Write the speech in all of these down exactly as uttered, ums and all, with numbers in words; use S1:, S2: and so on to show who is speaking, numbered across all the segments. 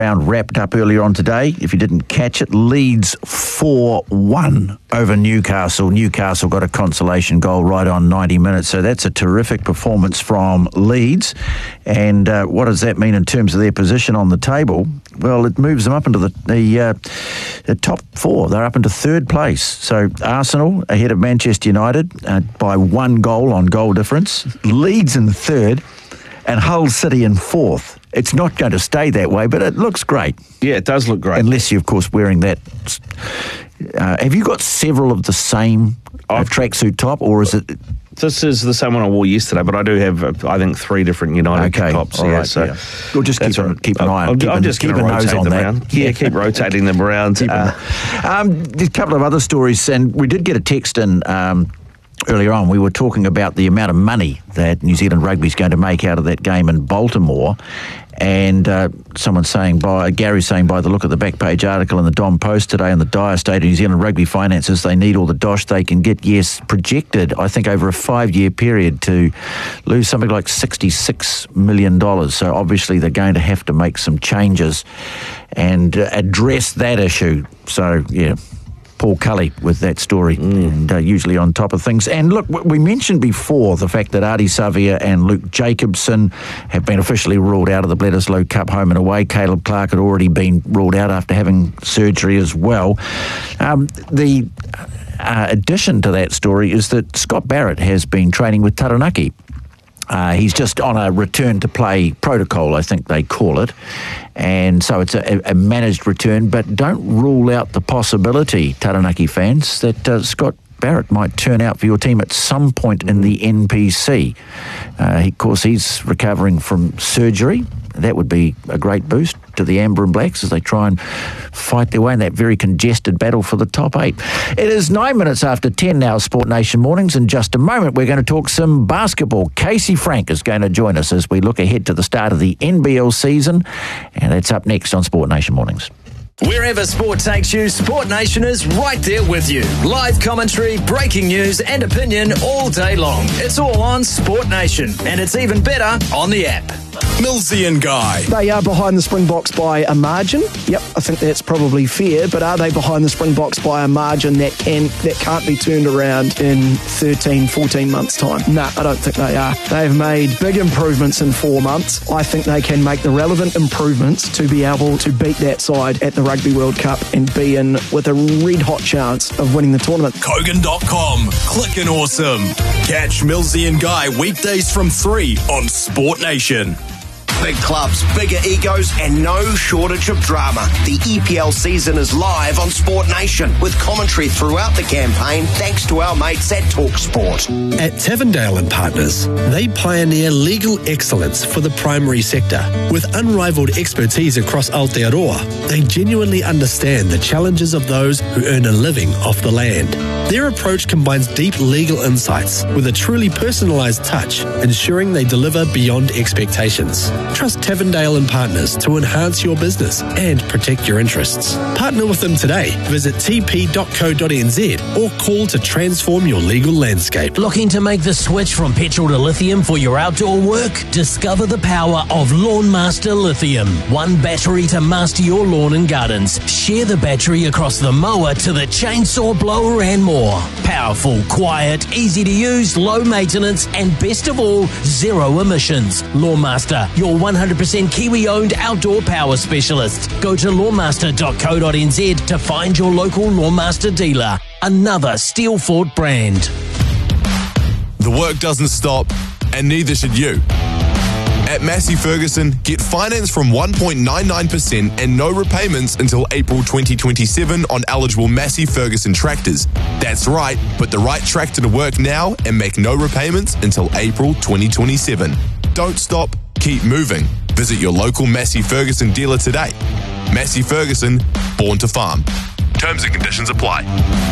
S1: Round wrapped up earlier on today. If you didn't catch it, Leeds four one over Newcastle. Newcastle got a consolation goal right on ninety minutes, so that's a terrific performance from Leeds. And uh, what does that mean in terms of their position on the table? Well, it moves them up into the, the, uh, the top four. They're up into third place. So Arsenal ahead of Manchester United uh, by one goal on goal difference. Leeds in third and Hull City in fourth. It's not going to stay that way, but it looks great.
S2: Yeah, it does look great.
S1: Unless you're, of course, wearing that. Uh, have you got several of the same uh, tracksuit top, or is it...
S2: This is the same one I wore yesterday, but I do have, uh, I think, three different United
S1: okay.
S2: tops.
S1: All
S2: yeah,
S1: right,
S2: so
S1: yeah. We'll just keep, an, keep an eye on
S2: I'm,
S1: keep
S2: I'm
S1: an,
S2: just
S1: keep
S2: going to rotate
S1: on
S2: them
S1: that.
S2: around. Yeah, keep rotating them around. Uh,
S1: um, a couple of other stories, and we did get a text in... Um, Earlier on, we were talking about the amount of money that New Zealand Rugby is going to make out of that game in Baltimore, and uh, someone saying, by Gary saying, by the look of the back page article in the Dom Post today, in the dire state of New Zealand rugby finances, they need all the dosh they can get. Yes, projected, I think, over a five-year period to lose something like sixty-six million dollars. So obviously they're going to have to make some changes and uh, address that issue. So, yeah. Paul Cully with that story, mm. and uh, usually on top of things. And look, we mentioned before the fact that Ardie Savea and Luke Jacobson have been officially ruled out of the Bledisloe Cup home and away. Caleb Clark had already been ruled out after having surgery as well. Um, the uh, addition to that story is that Scott Barrett has been training with Taranaki. Uh, he's just on a return to play protocol, I think they call it. And so it's a, a managed return, but don't rule out the possibility, Taranaki fans, that uh, Scott Barrett might turn out for your team at some point in the N P C. Uh, he, of course, he's recovering from surgery. That would be a great boost to the Amber and Blacks as they try and fight their way in that very congested battle for the top eight. It is nine minutes after ten now, Sport Nation Mornings. In just a moment, we're going to talk some basketball. Casey Frank is going to join us as we look ahead to the start of the N B L season, and that's up next on Sport Nation Mornings.
S3: Wherever sport takes you, Sport Nation is right there with you. Live commentary, breaking news and opinion all day long. It's all on Sport Nation, and it's even better on the app.
S4: Millsy and Guy.
S5: They are behind the Springboks by a margin. Yep, I think that's probably fair, but are they behind the Springboks by a margin that can that can't be turned around in thirteen, fourteen months' time? No, I don't think they are. They've made big improvements in four months. I think they can make the relevant improvements to be able to beat that side at the Rugby World Cup and be in with a red-hot chance of winning the tournament.
S4: Kogan dot com. Clickin' awesome. Catch Millsy and Guy weekdays from three on Sport Nation.
S6: Big clubs, bigger egos, and no shortage of drama. The E P L season is live on Sport Nation with commentary throughout the campaign thanks to our mates at TalkSport.
S7: At Tavendale and Partners, they pioneer legal excellence for the primary sector. With unrivaled expertise across Aotearoa, they genuinely understand the challenges of those who earn a living off the land. Their approach combines deep legal insights with a truly personalised touch, ensuring they deliver beyond expectations. Trust Tavendale and Partners to enhance your business and protect your interests. Partner with them today. Visit t p dot co dot n z or call to transform your legal landscape.
S8: Looking to make the switch from petrol to lithium for your outdoor work? Discover the power of Lawnmaster Lithium. One battery to master your lawn and gardens. Share the battery across the mower to the chainsaw, blower and more. Powerful, quiet, easy to use, low maintenance and best of all, zero emissions. Lawnmaster, your one hundred percent Kiwi-owned outdoor power specialist. Go to lawnmaster dot co dot n z to find your local Lawnmaster dealer. Another Steelfort brand.
S4: The work doesn't stop, and neither should you. At Massey Ferguson, get finance from one point nine nine percent and no repayments until April twenty twenty-seven on eligible Massey Ferguson tractors. That's right, put the right tractor to work now and make no repayments until April twenty twenty-seven. Don't stop, keep moving. Visit your local Massey Ferguson dealer today. Massey Ferguson, born to farm. Terms and conditions apply.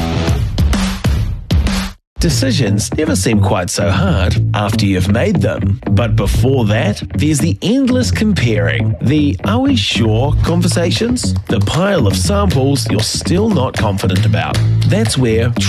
S9: Decisions never seem quite so hard after you've made them. But before that, there's the endless comparing, the are we sure conversations, the pile of samples you're still not confident about. That's where